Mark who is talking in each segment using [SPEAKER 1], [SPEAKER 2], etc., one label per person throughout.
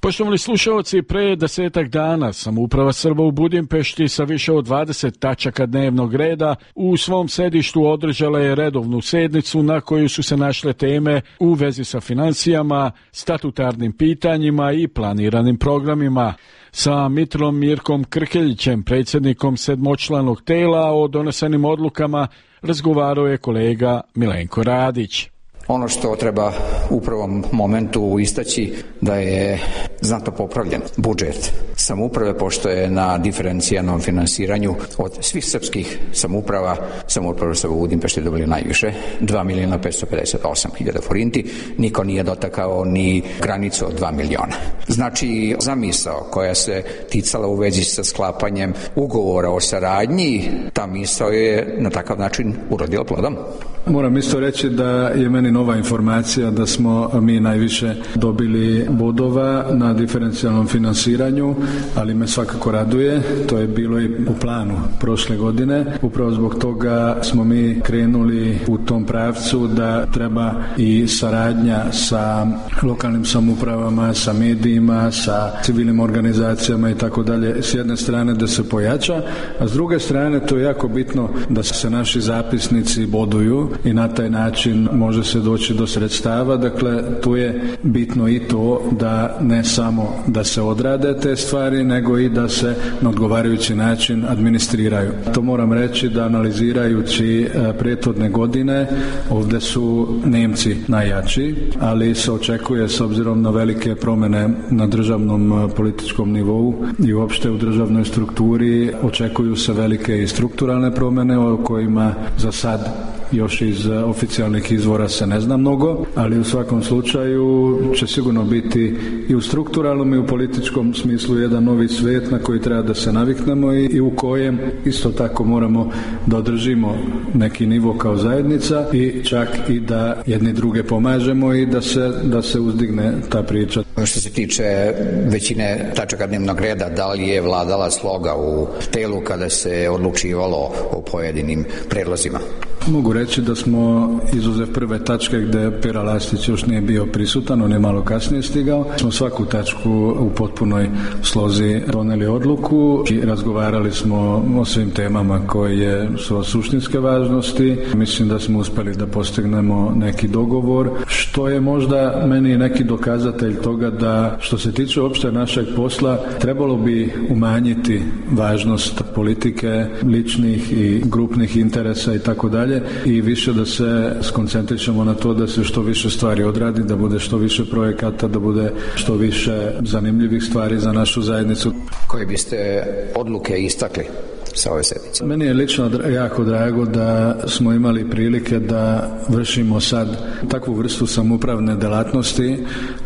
[SPEAKER 1] Poštovani slušalci, pre 10 dana Samouprava Srba u Budimpešti sa više od 20 tačaka dnevnog reda u svom sedištu održala je redovnu sednicu na koju su se našle teme u vezi sa financijama, statutarnim pitanjima i planiranim programima. Sa Mitrom Mirkom Krkeljićem, predsjednikom sedmočlanog tela, o donesenim odlukama razgovarao je kolega Milenko Radić.
[SPEAKER 2] Ono što treba u prvom momentu istaći da je znatno popravljen budžet samouprave, pošto je na diferencijanom finansiranju od svih srpskih samouprava Srba u Budimpešti dobili najviše, 2.558.000 forinti. Niko nije dotakao ni granicu od 2 miliona. Znači, zamisao koja se ticala u vezi sa sklapanjem ugovora o saradnji, ta misao je na takav način urodila plodom.
[SPEAKER 3] Moram isto reći da je meni nova informacija da smo mi najviše dobili bodova na diferencijalnom finansiranju, ali me svakako raduje. To je bilo i u planu prošle godine. Upravo zbog toga smo mi krenuli u tom pravcu da treba i saradnja sa lokalnim samoupravama, sa medijima, sa civilnim organizacijama i tako dalje. S jedne strane da se pojača, a s druge strane to je jako bitno da se naši zapisnici boduju i na taj način može se doći do sredstava. Dakle, tu je bitno i to da ne samo da se odrade te stvari, nego i da se na odgovarajući način administriraju. To moram reći da analizirajući prethodne godine, ovdje su Nemci najjači, ali se očekuje s obzirom na velike promjene na državnom političkom nivou i uopšte u državnoj strukturi, očekuju se velike i strukturalne promjene o kojima za sad još iz oficijalnih izvora se ne zna mnogo, ali u svakom slučaju će sigurno biti i u strukturalnom i u političkom smislu jedan novi svijet na koji treba da se naviknemo i u kojem isto tako moramo da održimo neki nivo kao zajednica i čak i da jedni druge pomažemo i da se uzdigne ta priča.
[SPEAKER 2] Što se tiče većine tačaka dnevnog reda, da li je vladala sloga u telu kada se odlučivalo o pojedinim predlozima?
[SPEAKER 3] Mogu reći da smo, izuzev prve tačke gde Pera Lastić još nije bio prisutan, on je malo kasnije stigao, smo svaku tačku u potpunoj slozi doneli odluku i razgovarali smo o svim temama koje su od suštinske važnosti. Mislim da smo uspeli da postignemo neki dogovor, što je možda meni neki dokazatelj toga da što se tiče uopšte našeg posla trebalo bi umanjiti važnost politike, ličnih i grupnih interesa i tako dalje i više da se skoncentrišemo na to da se što više stvari odradi, da bude što više projekata, da bude što više zanimljivih stvari za našu zajednicu.
[SPEAKER 2] Koje biste odluke istakli sa ove sednice?
[SPEAKER 3] Meni je lično jako drago da smo imali prilike da vršimo sad takvu vrstu samoupravne delatnosti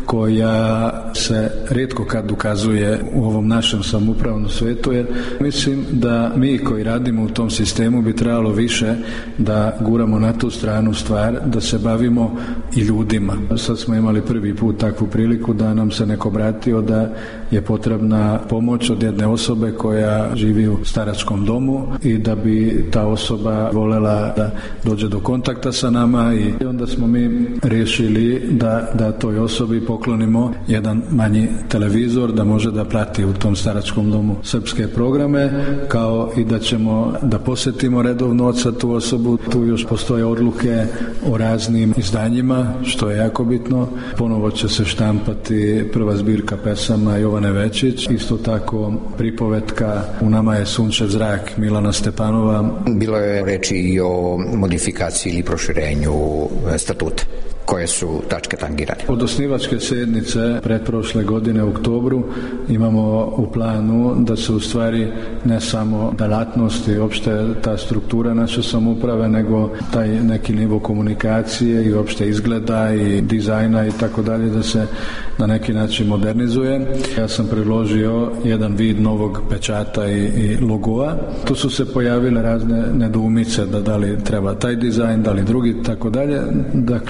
[SPEAKER 3] koja se rijetko kad ukazuje u ovom našem samoupravnom svetu, jer mislim da mi koji radimo u tom sistemu bi trebalo više da guramo na tu stranu stvar, da se bavimo i ljudima. Sad smo imali prvi put takvu priliku da nam se neko obratio da je potrebna pomoć od jedne osobe koja živi u staračkom domu i da bi ta osoba voljela da dođe do kontakta sa nama i onda smo mi riješili da toj osobi poklonimo jedan manji televizor da može da prati u tom staračkom domu srpske programe, kao i da ćemo da posjetimo redovno oca tu osobu. Tu još postoje odluke o raznim izdanjima, što je jako bitno. Ponovo će se štampati prva zbirka pesama Jovane Večić, isto tako pripovetka U nama je sunčev zrak Milana Stepanova.
[SPEAKER 2] Bilo je reči i o modifikaciji ili proširenju statuta. Koje su tačke tangirane?
[SPEAKER 3] Od osnivačke sednice pretprošle godine u oktobru imamo u planu da se u stvari ne samo delatnost i opšte ta struktura naše samouprave, nego taj neki nivo komunikacije i opšte izgleda i dizajna i tako dalje da se na neki način modernizuje. Ja sam predložio jedan vid novog pečata i logoa. Tu su se pojavile razne nedoumice da li treba taj dizajn, da li drugi, tako dalje. Dakle, odlučili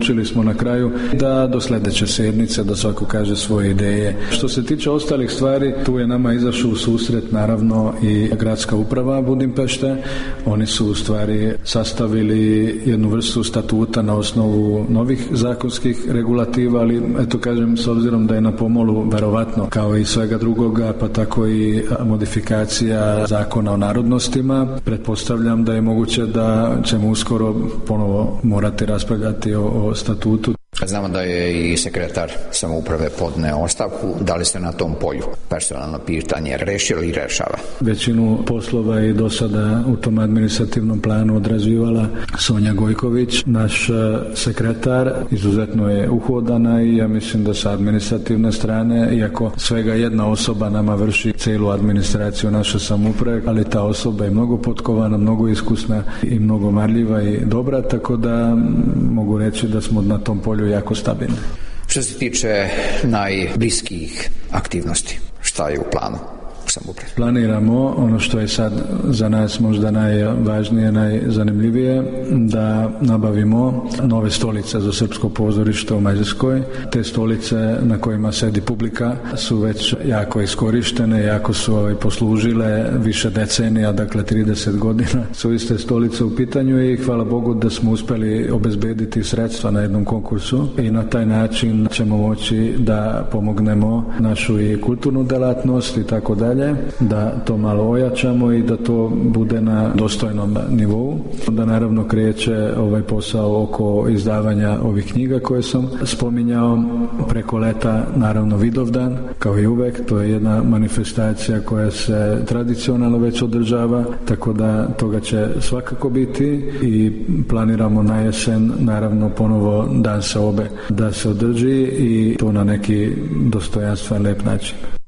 [SPEAKER 3] odlučili smo na kraju da do sljedeće sjednice da svako kaže svoje ideje. Što se tiče ostalih stvari, tu je nama izašao u susret naravno i gradska uprava Budimpešte. Oni su u stvari sastavili jednu vrstu statuta na osnovu novih zakonskih regulativa, ali eto kažem, s obzirom da je na pomolu verovatno kao i svega drugoga, pa tako i modifikacija zakona o narodnostima, pretpostavljam da je moguće da ćemo uskoro ponovo morati raspravljati o statutu.
[SPEAKER 2] Znamo da je i sekretar samouprave podneo ostavku. Da li ste na tom polju personalno pitanje rešili i rešava?
[SPEAKER 3] Većinu poslova je do sada u tom administrativnom planu odrađivala Sonja Gojković. Naš sekretar izuzetno je uhodana i ja mislim da sa administrativne strane, iako svega jedna osoba nama vrši cijelu administraciju naše samouprave, ali ta osoba je mnogo potkovana, mnogo iskusna i mnogo marljiva i dobra, tako da mogu reći da smo na tom polju jako stabilni.
[SPEAKER 2] Što se tiče najbliskijih aktivnosti, šta je u planu samouprave?
[SPEAKER 3] Planiramo ono što je sad za nas možda najvažnije, najzanimljivije, da nabavimo nove stolice za srpsko pozorište u Mađarskoj. Te stolice na kojima sedi publika su već jako iskorištene, jako su poslužile više decenija, dakle 30 godina su iste stolice u pitanju i hvala Bogu da smo uspjeli obezbediti sredstva na jednom konkursu i na taj način ćemo moći da pomognemo našu i kulturnu delatnost i tako dalje, da to malo ojačamo i da to bude na dostojnom nivou. Da naravno kreće ovaj posao oko izdavanja ovih knjiga koje sam spominjao. Preko leta naravno Vidovdan, kao i uvek, to je jedna manifestacija koja se tradicionalno već održava, tako da toga će svakako biti i planiramo na jesen naravno ponovo Dan seobe da se održi i to na neki dostojanstven, lep način.